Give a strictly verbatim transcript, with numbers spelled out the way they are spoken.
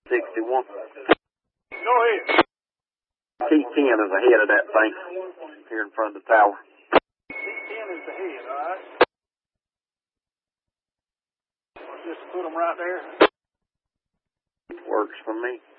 sixty-one. Go ahead. T ten is ahead of that thing here in front of the tower. T ten is the head, all right? Let's just put them right there. Works for me.